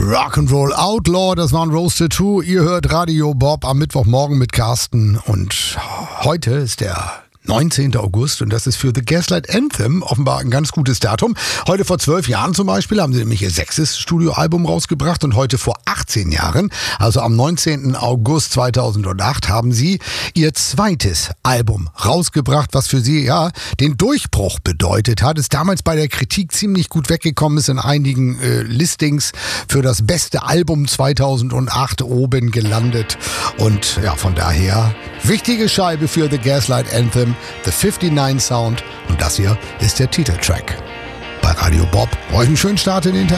Rock'n'Roll Outlaw, das waren Roasted 2. Ihr hört Radio Bob am Mittwochmorgen mit Carsten und heute ist der 19. August und das ist für The Gaslight Anthem offenbar ein ganz gutes Datum. Heute vor 12 Jahren zum Beispiel haben sie nämlich ihr 6. Studioalbum rausgebracht und heute vor 18 Jahren, also am 19. August 2008, haben sie ihr 2. Album rausgebracht, was für sie ja den Durchbruch bedeutet hat. Es damals bei der Kritik ziemlich gut weggekommen ist, in einigen Listings für das beste Album 2008 oben gelandet und ja, von daher wichtige Scheibe für The Gaslight Anthem, The 59 Sound, und das hier ist der Titeltrack. Bei Radio Bob, euch einen schönen Start in den Tag.